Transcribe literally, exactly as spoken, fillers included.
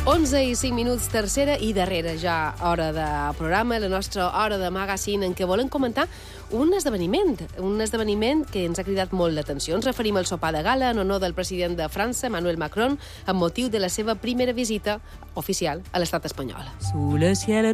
onze i cinc minuts, tercera i darrera ja hora de programa, la nostra hora de magazine, en què volem comentar un esdeveniment, un esdeveniment que ens ha cridat molt l'atenció. Ens referim al sopar de gala en honor del president de França, Emmanuel Macron, amb motiu de la seva primera visita oficial a l'estat espanyol. Sous le ciel